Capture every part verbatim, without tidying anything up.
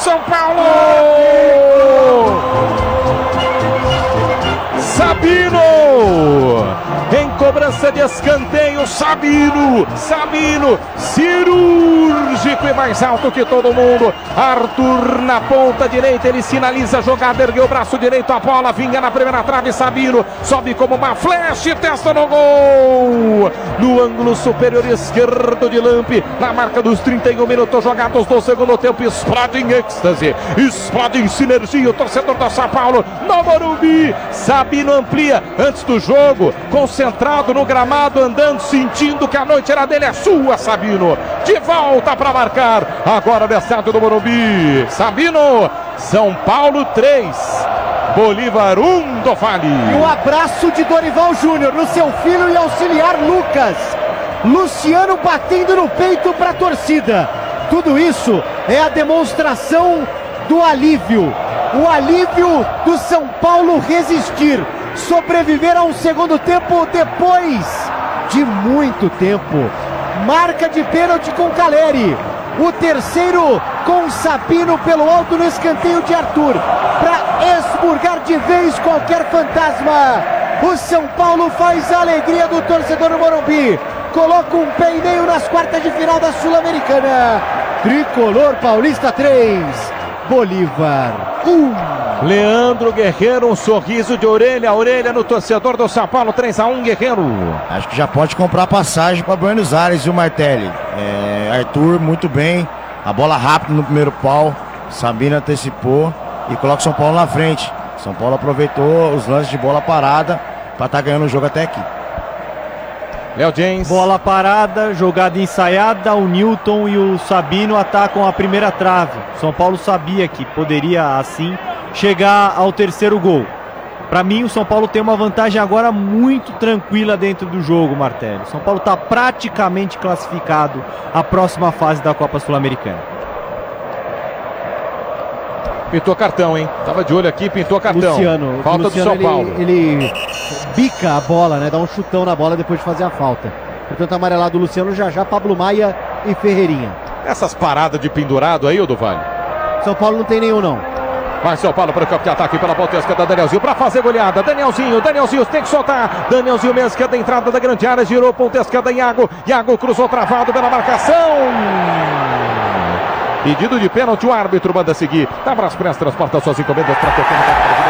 São Paulo! Sabino! Em cobrança de escanteio, Sabino! Sabino! Cirúrgico e mais alto que todo mundo. Arthur na ponta direita, ele sinaliza a jogada, ergueu o braço direito, a bola vinha na primeira trave, Sabino sobe como uma flecha e testa no gol! No ângulo superior esquerdo de Lampe, na marca dos trinta e um minutos jogados do segundo tempo, explode em êxtase, explode em sinergia o torcedor do São Paulo, no Morumbi. Sabino amplia antes do jogo, concentrado no gramado, andando, sentindo que a noite era dele, é sua, Sabino, de volta para marcar, agora no estádio do Morumbi. Sabino, São Paulo três, Bolívar um do Vale. E o abraço de Dorival Júnior no seu filho e auxiliar Lucas. Luciano batendo no peito para a torcida. Tudo isso é a demonstração do alívio. O alívio do São Paulo resistir, sobreviver a um segundo tempo depois de muito tempo. Marca de pênalti com Caleri. O terceiro com Sabino pelo alto no escanteio de Arthur, para expurgar de vez qualquer fantasma. O São Paulo faz a alegria do torcedor no Morumbi, coloca um pé e meio nas quartas de final da Sul-Americana. Tricolor Paulista três, Bolívar um. Leandro Guerreiro, um sorriso de orelha a orelha no torcedor do São Paulo. Três a um, Guerreiro. Acho que já pode comprar passagem para Buenos Aires, viu, Martelli? É, Arthur muito bem, a bola rápida no primeiro pau, Sabino antecipou e coloca o São Paulo na frente. São Paulo aproveitou os lances de bola parada para estar tá ganhando o jogo até aqui. Léo James. Bola parada, jogada ensaiada, o Newton e o Sabino atacam a primeira trave. São Paulo sabia que poderia assim chegar ao terceiro gol. Para mim, o São Paulo tem uma vantagem agora muito tranquila dentro do jogo, Martelli. São Paulo está praticamente classificado à próxima fase da Copa Sul-Americana. Pintou cartão, hein? Tava de olho aqui, pintou cartão. Luciano, falta Luciano, do São Paulo. Ele, ele bica a bola, né? Dá um chutão na bola depois de fazer a falta. Portanto, amarelado o Luciano, já já Pablo Maia e Ferreirinha. Essas paradas de pendurado aí, ô do Vale? São Paulo não tem nenhum, não. Vai São Paulo para o campo de ataque pela ponta esquerda, Danielzinho para fazer goleada. Danielzinho, Danielzinho tem que soltar. Danielzinho mesmo, esquerda, entrada da grande área, girou ponta esquerda, Iago. Iago cruzou travado pela marcação. Pedido de pênalti, o árbitro manda seguir. Da Braspress transporta suas encomendas para tocar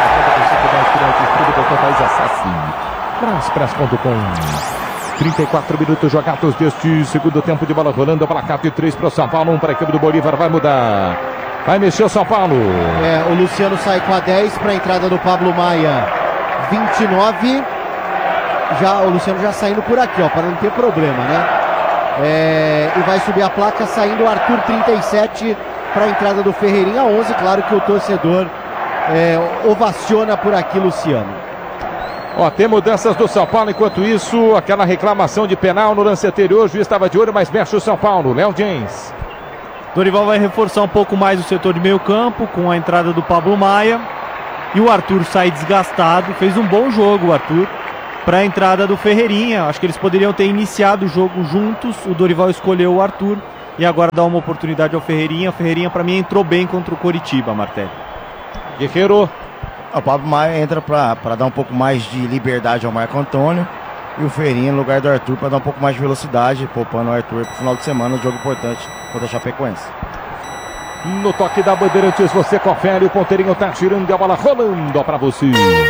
na Braspress ponto com. trinta e quatro minutos jogados deste segundo tempo de bola rolando. Placar de três para o São Paulo, um para a equipe do Bolívar. Vai mudar. Vai mexer o São Paulo. É, o Luciano sai com a dez para a entrada do Pablo Maia. vinte e nove. Já, o Luciano já saindo por aqui, ó, para não ter problema, né? É, e vai subir a placa saindo o Arthur trinta e sete para a entrada do Ferreirinha onze. Claro que o torcedor é, ovaciona por aqui, Luciano. Ó, tem mudanças do São Paulo. Enquanto isso, aquela reclamação de penal no lance anterior. O juiz estava de olho, mas mexe o São Paulo. Léo James. Dorival vai reforçar um pouco mais o setor de meio campo com a entrada do Pablo Maia. E o Arthur sai desgastado. Fez um bom jogo o Arthur para a entrada do Ferreirinha. Acho que eles poderiam ter iniciado o jogo juntos. O Dorival escolheu o Arthur e agora dá uma oportunidade ao Ferreirinha. O Ferreirinha para mim entrou bem contra o Coritiba, Martelli. Guerreiro. O Pablo Maia entra para dar um pouco mais de liberdade ao Marco Antônio. E o Ferreirinha no lugar do Arthur para dar um pouco mais de velocidade, poupando o Arthur para o final de semana, um jogo importante contra a Chapecoense. No toque da Bandeirantes, você confere, o ponteirinho tá tirando a bola rolando para você.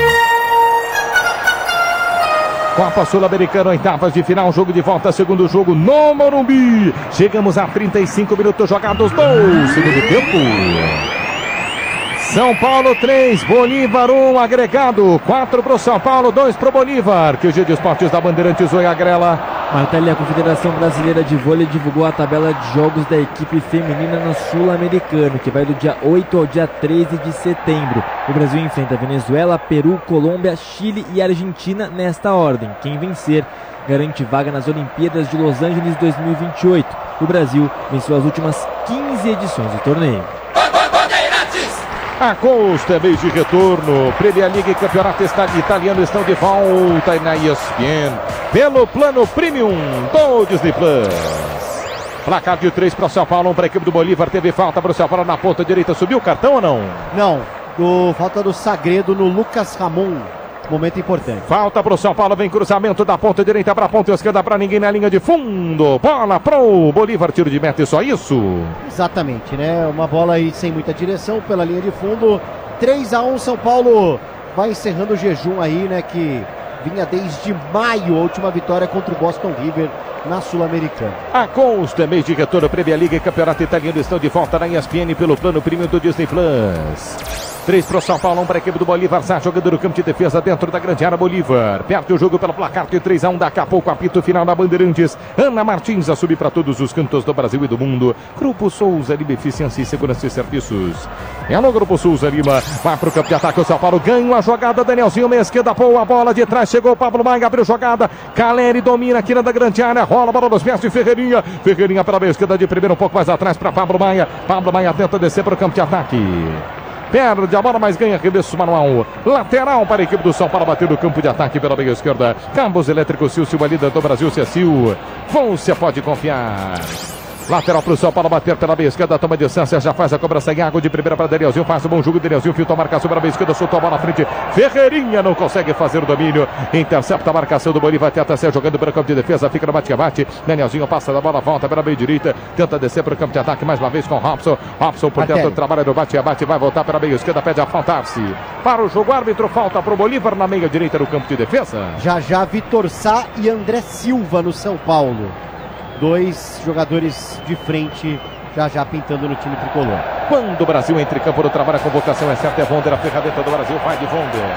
Copa Sul-Americana, oitavas de final, jogo de volta, segundo jogo no Morumbi. Chegamos a trinta e cinco minutos jogados do segundo tempo. São Paulo três, Bolívar um, agregado quatro para o São Paulo, dois para o Bolívar. Que o G de Esportes da Bandeirantes, oi Agrela. Martelli, a Confederação Brasileira de Vôlei divulgou a tabela de jogos da equipe feminina no Sul-Americano, que vai do dia oito ao dia treze de setembro. O Brasil enfrenta Venezuela, Peru, Colômbia, Chile e Argentina nesta ordem. Quem vencer garante vaga nas Olimpíadas de Los Angeles dois mil e vinte e oito. O Brasil venceu as últimas quinze edições do torneio. A Costa, mês de retorno, Premier League e Campeonato Italiano estão de volta na E S P N, pelo plano Premium do Disney Plus. Placar de três para o São Paulo, um para a equipe do Bolívar. Teve falta para o São Paulo na ponta direita. Subiu o cartão ou não? Não. Do, falta do Sagredo no Lucas Ramon. Momento importante. Falta para o São Paulo, vem cruzamento da ponta direita para a ponta esquerda, para ninguém na linha de fundo. Bola pro Bolívar, tiro de meta e só isso. Exatamente, né? Uma bola aí sem muita direção pela linha de fundo. três a um, São Paulo vai encerrando o jejum aí, né? Que vinha desde maio, a última vitória contra o Boston River na Sul-Americana. A Consta, mês de retorno, Premier League e Campeonato Italiano estão de volta na E S P N pelo plano premium do Disney Plus. três para o São Paulo, um para a equipe do Bolívar. Sá jogando no campo de defesa dentro da grande área. Bolívar perde o jogo pelo placar de três a um. Daqui a pouco apito final na Bandeirantes. Ana Martins a subir para todos os cantos do Brasil e do mundo. Grupo Souza Lima, Eficiência e Segurança e Serviços. É no Grupo Souza Lima. Vai para o campo de ataque. O São Paulo ganha a jogada. Danielzinho, meia esquerda, pô a bola de trás. Chegou o Pablo Maia, abriu jogada. Caleri domina aqui na da grande área. Rola a bola nos pés de Ferreirinha. Ferreirinha pela meia esquerda de primeiro, um pouco mais atrás para Pablo Maia. Pablo Maia tenta descer para o campo de ataque. Perde a bola, mas ganha arremesso manual. Lateral para a equipe do São Paulo, bater no campo de ataque pela meia esquerda. Cabos elétricos Silcio, a líder do Brasil, Cecil. Você pode confiar. Lateral para o São Paulo, bater pela meia esquerda, toma distância, já faz a cobrança em água de primeira para Danielzinho, faz um bom jogo, Danielzinho, filtra a marcação para a meia esquerda, soltou a bola na frente, Ferreirinha não consegue fazer o domínio, intercepta a marcação do Bolívar, tenta ser jogando para o campo de defesa, fica no bate-bate, Danielzinho passa da bola, volta para a meia direita, tenta descer para o campo de ataque, mais uma vez com Robson, Robson por dentro, trabalha no bate-bate, vai voltar para a meia esquerda, pede a faltar-se, para o jogo, árbitro, falta para o Bolívar na meia direita no campo de defesa. Já já Vitor Sá e André Silva no São Paulo. Dois jogadores de frente, já já pintando no time tricolor. Quando o Brasil entra em campo no trabalho, a convocação é certa, é Vonder, a ferramenta do Brasil, vai de Vonder.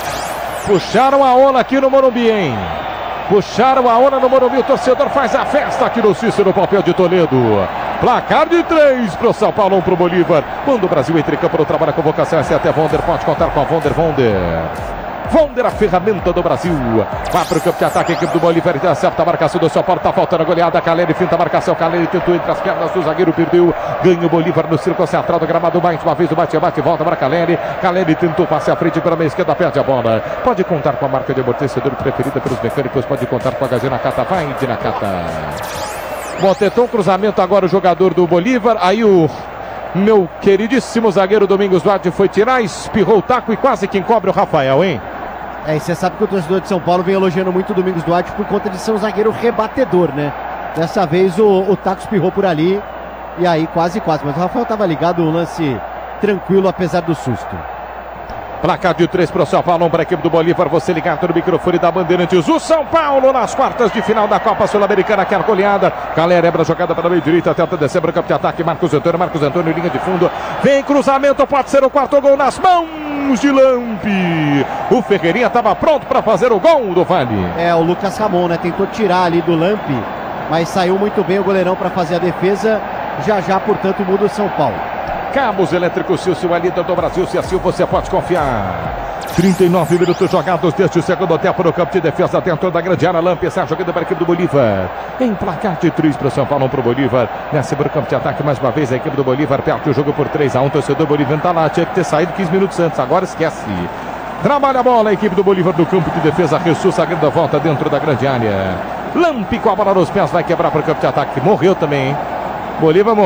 Puxaram a onda aqui no Morumbi, hein? Puxaram a onda no Morumbi, o torcedor faz a festa aqui no Cícero, papel de Toledo. Placar de três para o São Paulo, um para o Bolívar. Quando o Brasil entra em campo no trabalho, a convocação é certa, é Vonder, pode contar com a Vonder, Vonder. Vonder, a ferramenta do Brasil. Vai para o campo de ataque, a equipe do Bolívar intercepta a marcação do São Paulo. Tá faltando a goleada. Caleri finta a marcação. Caleri tentou entre as pernas do zagueiro, perdeu. Ganha o Bolívar no círculo central do gramado. Mais uma vez o bate-bate, volta para Caleri. Caleri tentou passar à frente pela meia esquerda, perde a bola. Pode contar com a marca de amortecedor preferida pelos mecânicos. Pode contar com a H G Nakata. Vai de Nakata. Bom, tentou um cruzamento agora o jogador do Bolívar. Aí o meu queridíssimo zagueiro Domingos Duarte foi tirar, espirrou o taco e quase que encobre o Rafael, hein? É, e você sabe que o torcedor de São Paulo vem elogiando muito o Domingos Duarte por conta de ser um zagueiro rebatedor, né? Dessa vez o, o taco espirrou por ali e aí quase, quase. Mas o Rafael estava ligado, um lance tranquilo apesar do susto. Placar de três para o São Paulo, um para a equipe do Bolívar. Você ligado no microfone da Bandeirantes. O São Paulo nas quartas de final da Copa Sul-Americana. Quer goleada. Caleri abre a jogada pela meia direita. Tenta descer para o campo de ataque. Marcos Antônio. Marcos Antônio, linha de fundo. Vem cruzamento. Pode ser o quarto gol nas mãos de Lampi. O Ferreirinha estava pronto para fazer o gol do Vale. É, o Lucas Ramon, né? Tentou tirar ali do Lampi, mas saiu muito bem o goleirão para fazer a defesa. Já já, portanto, muda o São Paulo. Cabos elétricos Silcio, a líder do Brasil, se assim você pode confiar. trinta e nove minutos jogados deste segundo tempo no campo de defesa dentro da grande área. Lampi está jogando para a equipe do Bolívar. Em placar de três para o São Paulo, um para o Bolívar. Nessa para o campo de ataque mais uma vez a equipe do Bolívar perde o jogo por três a um. Torcedor Bolívar está lá, tinha que ter saído quinze minutos antes, agora esquece. Trabalha a bola a equipe do Bolívar no campo de defesa. Jesus a grande volta dentro da grande área. Lampi com a bola nos pés, vai quebrar para o campo de ataque. Morreu também, hein? Bolívar morreu.